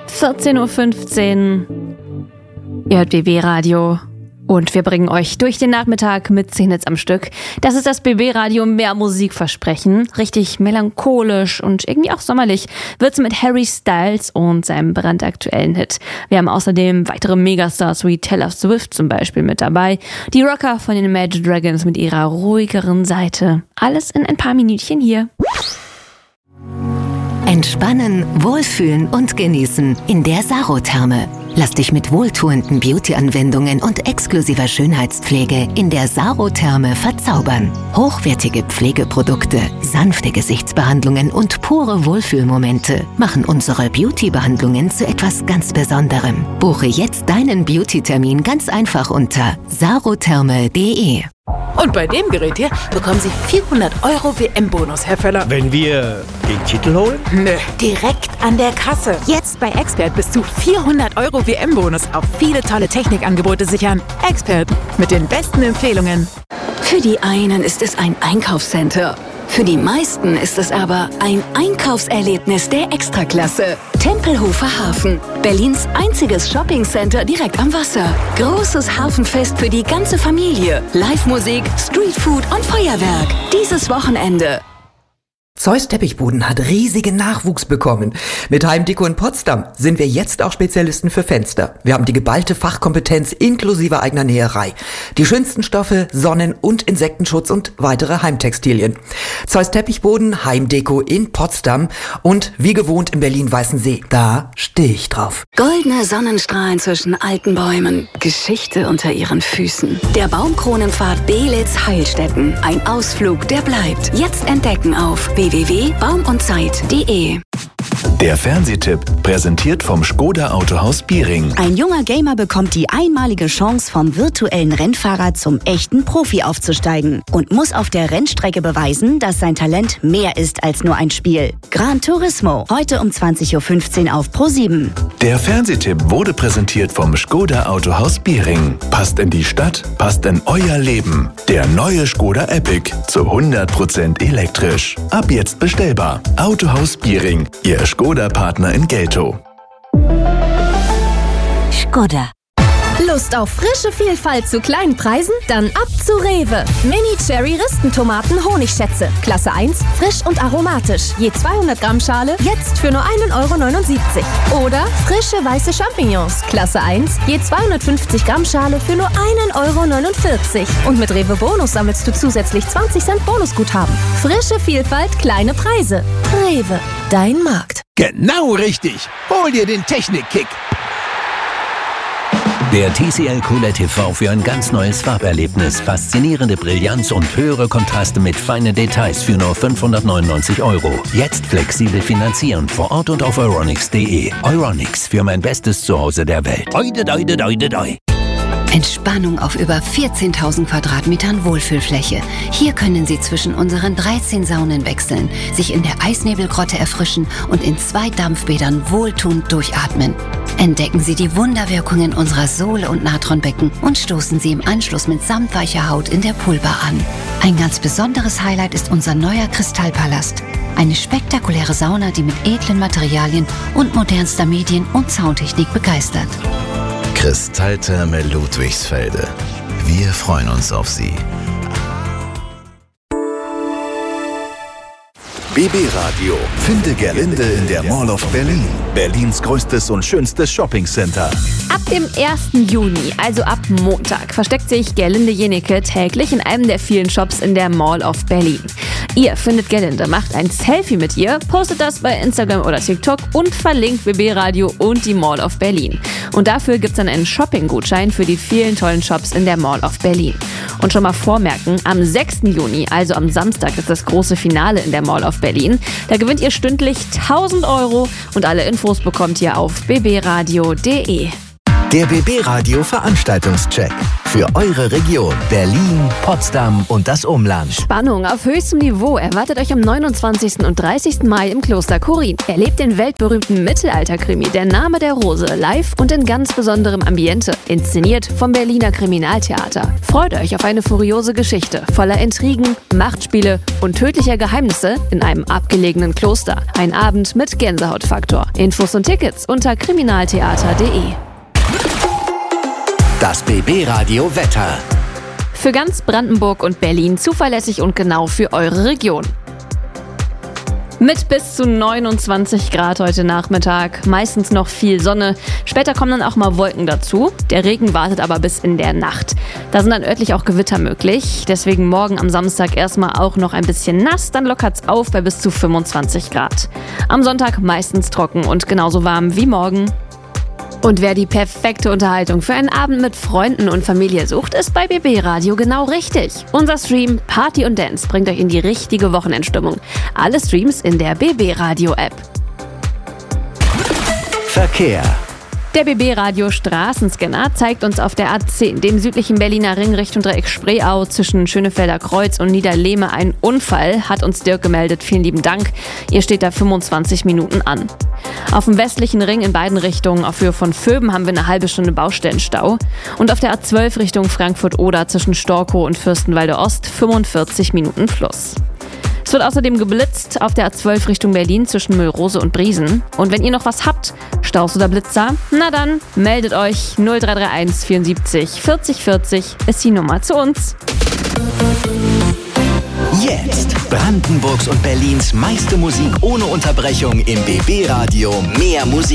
14.15 Uhr. Ihr hört BB Radio und wir bringen euch durch den Nachmittag mit 10 Hits am Stück. Das ist das BB Radio Mehr Musikversprechen. Richtig melancholisch und irgendwie auch sommerlich wird's mit Harry Styles und seinem brandaktuellen Hit. Wir haben außerdem weitere Megastars wie Taylor Swift zum Beispiel mit dabei. Die Rocker von den Imagine Dragons mit ihrer ruhigeren Seite. Alles in ein paar Minütchen hier. Entspannen, wohlfühlen und genießen in der Sarotherme. Lass dich mit wohltuenden Beauty-Anwendungen und exklusiver Schönheitspflege in der Sarotherme verzaubern. Hochwertige Pflegeprodukte, sanfte Gesichtsbehandlungen und pure Wohlfühlmomente machen unsere Beauty-Behandlungen zu etwas ganz Besonderem. Buche jetzt deinen Beauty-Termin ganz einfach unter sarotherme.de. Und bei dem Gerät hier bekommen Sie 400 € WM-Bonus, Herr Völler. Wenn wir den Titel holen? Nö, direkt an der Kasse. Jetzt bei Expert bis zu 400 € WM-Bonus auf viele tolle Technikangebote sichern. Expert mit den besten Empfehlungen. Für die einen ist es ein Einkaufscenter. Für die meisten ist es aber ein Einkaufserlebnis der Extraklasse. Tempelhofer Hafen, Berlins einziges Shoppingcenter direkt am Wasser. Großes Hafenfest für die ganze Familie. Live-Musik, Streetfood und Feuerwerk. Dieses Wochenende. Zeus Teppichboden hat riesigen Nachwuchs bekommen. Mit Heimdeko in Potsdam sind wir jetzt auch Spezialisten für Fenster. Wir haben die geballte Fachkompetenz inklusive eigener Näherei. Die schönsten Stoffe, Sonnen- und Insektenschutz und weitere Heimtextilien. Zeus Teppichboden, Heimdeko in Potsdam und wie gewohnt in Berlin-Weißensee. Da stehe ich drauf. Goldene Sonnenstrahlen zwischen alten Bäumen. Geschichte unter ihren Füßen. Der Baumkronenpfad Belitz-Heilstätten. Ein Ausflug, der bleibt. Jetzt entdecken auf www.baumundzeit.de. Der Fernsehtipp, präsentiert vom Škoda Autohaus Biering. Ein junger Gamer bekommt die einmalige Chance, vom virtuellen Rennfahrer zum echten Profi aufzusteigen und muss auf der Rennstrecke beweisen, dass sein Talent mehr ist als nur ein Spiel. Gran Turismo, heute um 20.15 Uhr auf Pro7. Der Fernsehtipp wurde präsentiert vom Škoda Autohaus Biering. Passt in die Stadt, passt in euer Leben. Der neue Škoda Epic zu 100% elektrisch. Ab jetzt bestellbar. Autohaus Biering, Ihr Škoda-Partner in Geltow. Škoda. Lust auf frische Vielfalt zu kleinen Preisen? Dann ab zu Rewe. Mini-Cherry-Ristentomaten Honigschätze. Klasse 1, frisch und aromatisch. Je 200 Gramm Schale, jetzt für nur 1,79 €. Oder frische weiße Champignons. Klasse 1, je 250 Gramm Schale für nur 1,49 €. Und mit Rewe Bonus sammelst du zusätzlich 20 Cent Bonusguthaben. Frische Vielfalt, kleine Preise. Rewe, dein Markt. Genau richtig. Hol dir den Technik-Kick. Der TCL QLED TV für ein ganz neues Farberlebnis. Faszinierende Brillanz und höhere Kontraste mit feinen Details für nur 599 €. Jetzt flexibel finanzieren, vor Ort und auf euronics.de. Euronics, für mein bestes Zuhause der Welt. Oide, oide, oide, oide. Entspannung auf über 14.000 Quadratmetern Wohlfühlfläche. Hier können Sie zwischen unseren 13 Saunen wechseln, sich in der Eisnebelgrotte erfrischen und in 2 Dampfbädern wohltuend durchatmen. Entdecken Sie die Wunderwirkungen unserer Sohle- und Natronbecken und stoßen Sie im Anschluss mit samtweicher Haut in der Poolbar an. Ein ganz besonderes Highlight ist unser neuer Kristallpalast. Eine spektakuläre Sauna, die mit edlen Materialien und modernster Medien- und Soundtechnik begeistert. Kristalltherme Ludwigsfelde. Wir freuen uns auf Sie. BB Radio. Finde Gerlinde in der Mall of Berlin. Berlins größtes und schönstes Shoppingcenter. Ab dem 1. Juni, also ab Montag, versteckt sich Gerlinde Jenecke täglich in einem der vielen Shops in der Mall of Berlin. Ihr findet Gerlinde, macht ein Selfie mit ihr, postet das bei Instagram oder TikTok und verlinkt BB Radio und die Mall of Berlin. Und dafür gibt's dann einen Shopping-Gutschein für die vielen tollen Shops in der Mall of Berlin. Und schon mal vormerken, am 6. Juni, also am Samstag, ist das große Finale in der Mall of Berlin. Da gewinnt ihr stündlich 1.000 € und alle Infos bekommt ihr auf bbradio.de. Der BB Radio Veranstaltungscheck. Für eure Region Berlin, Potsdam und das Umland. Spannung auf höchstem Niveau erwartet euch am 29. und 30. Mai im Kloster Chorin. Erlebt den weltberühmten Mittelalter-Krimi Der Name der Rose live und in ganz besonderem Ambiente. Inszeniert vom Berliner Kriminaltheater. Freut euch auf eine furiose Geschichte voller Intrigen, Machtspiele und tödlicher Geheimnisse in einem abgelegenen Kloster. Ein Abend mit Gänsehautfaktor. Infos und Tickets unter kriminaltheater.de. Das BB-Radio Wetter. Für ganz Brandenburg und Berlin zuverlässig und genau für eure Region. Mit bis zu 29 Grad heute Nachmittag, meistens noch viel Sonne. Später kommen dann auch mal Wolken dazu. Der Regen wartet aber bis in der Nacht. Da sind dann örtlich auch Gewitter möglich. Deswegen morgen am Samstag erstmal auch noch ein bisschen nass. Dann lockert's auf bei bis zu 25 Grad. Am Sonntag meistens trocken und genauso warm wie morgen. Und wer die perfekte Unterhaltung für einen Abend mit Freunden und Familie sucht, ist bei BB Radio genau richtig. Unser Stream Party und Dance bringt euch in die richtige Wochenendstimmung. Alle Streams in der BB Radio App. Verkehr. Der BB Radio Straßenscanner zeigt uns auf der A10, dem südlichen Berliner Ring Richtung Dreieck Spreeau zwischen Schönefelder Kreuz und Niederlehme einen Unfall, hat uns Dirk gemeldet. Vielen lieben Dank. Ihr steht da 25 Minuten an. Auf dem westlichen Ring in beiden Richtungen auf Höhe von Vöben haben wir eine halbe Stunde Baustellenstau. Und auf der A12 Richtung Frankfurt-Oder zwischen Storkow und Fürstenwalde Ost 45 Minuten plus. Es wird außerdem geblitzt auf der A12 Richtung Berlin zwischen Müllrose und Briesen. Und wenn ihr noch was habt, Staus oder Blitzer, na dann meldet euch 0331 74 40 40 ist die Nummer zu uns. Jetzt Brandenburgs und Berlins meiste Musik ohne Unterbrechung im BB Radio. Mehr Musik.